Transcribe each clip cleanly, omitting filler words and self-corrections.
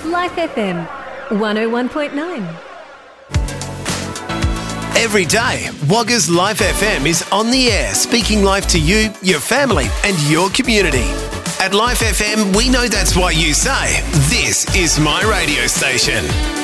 Life FM 101.9. Every day, Wagga's Life FM is on the air, speaking life to you, your family and your community. At Life FM, we know that's why you say, this is my radio station.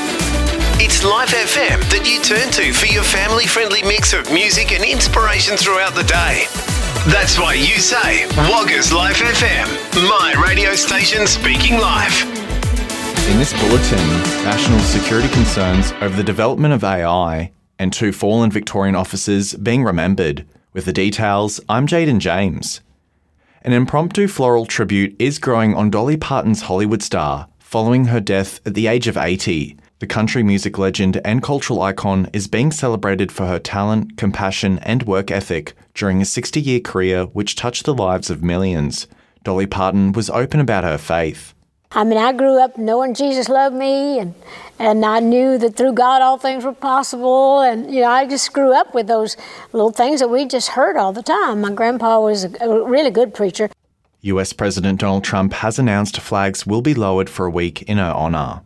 It's Life FM that you turn to for your family-friendly mix of music and inspiration throughout the day. That's why you say, Wagga's Life FM, my radio station speaking life. In this bulletin, national security concerns over the development of AI and 2 fallen Victorian officers being remembered. With the details, I'm Jaden James. An impromptu floral tribute is growing on Dolly Parton's Hollywood star following her death at the age of 80. The country music legend and cultural icon is being celebrated for her talent, compassion and work ethic during a 60-year career which touched the lives of millions. Dolly Parton was open about her faith. I grew up knowing Jesus loved me, and I knew that through God all things were possible, and I just grew up with those little things that we just heard all the time. My grandpa was a really good preacher. US President Donald Trump has announced flags will be lowered for a week in her honour.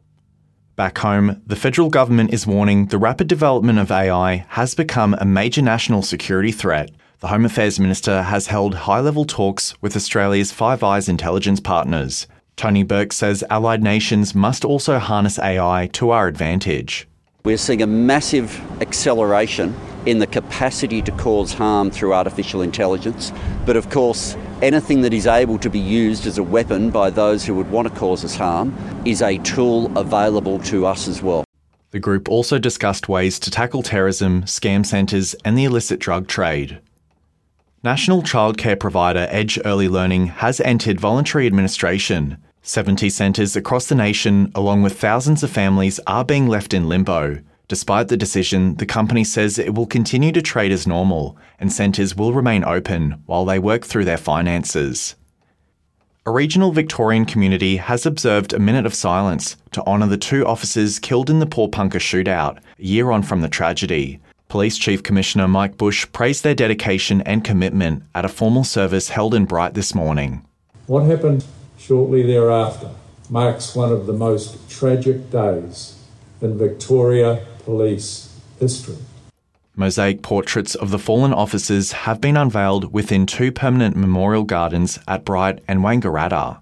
Back home, the federal government is warning the rapid development of AI has become a major national security threat. The Home Affairs Minister has held high-level talks with Australia's Five Eyes intelligence partners. Tony Burke says allied nations must also harness AI to our advantage. We're seeing a massive acceleration in the capacity to cause harm through artificial intelligence. But of course, anything that is able to be used as a weapon by those who would want to cause us harm is a tool available to us as well. The group also discussed ways to tackle terrorism, scam centres and the illicit drug trade. National childcare provider Edge Early Learning has entered voluntary administration. 70 centres across the nation, along with thousands of families, are being left in limbo. Despite the decision, the company says it will continue to trade as normal and centres will remain open while they work through their finances. A regional Victorian community has observed a minute of silence to honour the 2 officers killed in the Pawnpunker shootout, a year on from the tragedy. Police Chief Commissioner Mike Bush praised their dedication and commitment at a formal service held in Bright this morning. What happened shortly thereafter marks one of the most tragic days in Victoria Police history. Mosaic portraits of the fallen officers have been unveiled within 2 permanent memorial gardens at Bright and Wangaratta.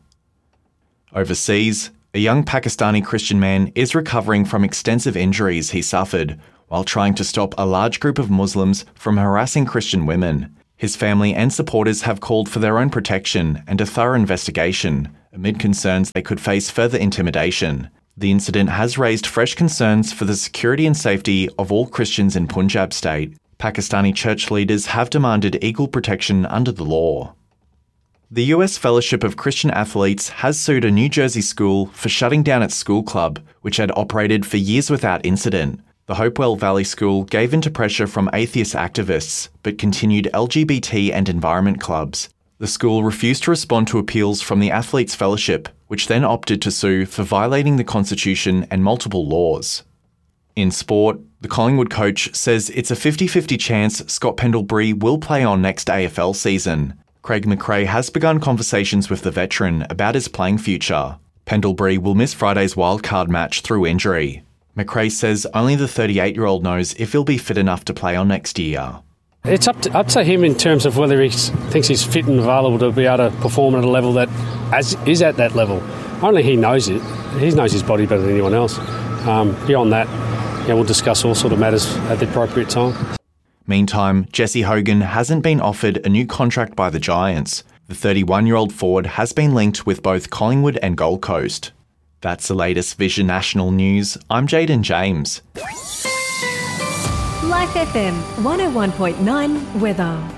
Overseas, a young Pakistani Christian man is recovering from extensive injuries he suffered while trying to stop a large group of Muslims from harassing Christian women. His family and supporters have called for their own protection and a thorough investigation, amid concerns they could face further intimidation. The incident has raised fresh concerns for the security and safety of all Christians in Punjab state. Pakistani church leaders have demanded equal protection under the law. The US Fellowship of Christian Athletes has sued a New Jersey school for shutting down its school club, which had operated for years without incident. The Hopewell Valley School gave into pressure from atheist activists, but continued LGBT and environment clubs. The school refused to respond to appeals from the Athletes Fellowship, which then opted to sue for violating the Constitution and multiple laws. In sport, the Collingwood coach says it's a 50-50 chance Scott Pendlebury will play on next AFL season. Craig McRae has begun conversations with the veteran about his playing future. Pendlebury will miss Friday's wildcard match through injury. McRae says only the 38-year-old knows if he'll be fit enough to play on next year. It's up to him in terms of whether he thinks he's fit and available to be able to perform at a level that is at that level. Only he knows it. He knows his body better than anyone else. Beyond that, we'll discuss all sort of matters at the appropriate time. Meantime, Jesse Hogan hasn't been offered a new contract by the Giants. The 31-year-old forward has been linked with both Collingwood and Gold Coast. That's the latest Vision National News. I'm Jaden James. Life FM 101.9 weather.